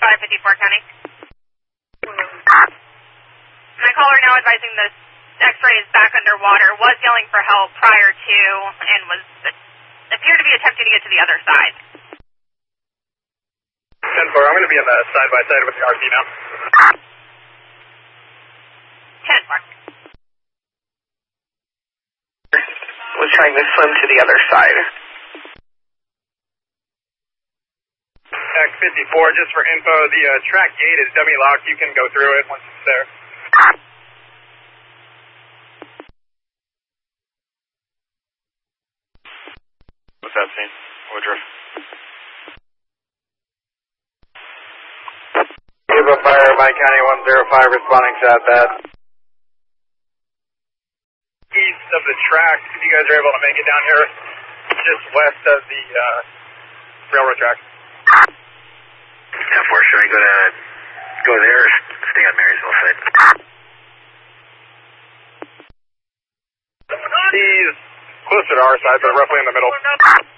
554 County. My caller now advising the X-ray is back underwater, was yelling for help prior to, and appeared to be attempting to get to the other side. 10-4, I'm going to be in the side-by-side with the RP now. 10-4. Was trying to swim to the other side. X54, just for info, the track gate is dummy-locked. You can go through it once it's there. What's that scene? Woodruff. Eagle Fire, Mike County 105, responding to that. East of the track, if you guys are able to make it down here, just west of the railroad track. 10-4, should I go there or stay on Marysville side? He's closer to our side, but roughly in the middle.